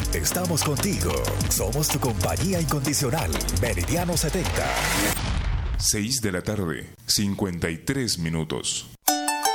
Estamos contigo. Somos tu compañía incondicional. Meridiano 70. 6 de la tarde, 53 minutos.